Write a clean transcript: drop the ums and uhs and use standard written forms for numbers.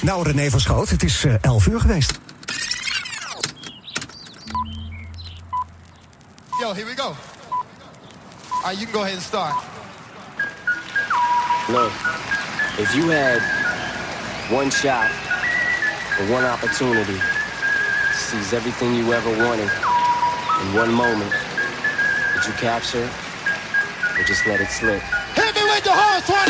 Nou, René van Schoot, het is 11 uur geweest. Yo, here we go. All right, you can go ahead and start. Look, if you had one shot or one opportunity to seize everything you ever wanted in one moment, would you capture it or just let it slip? Hit me with the horse, 20!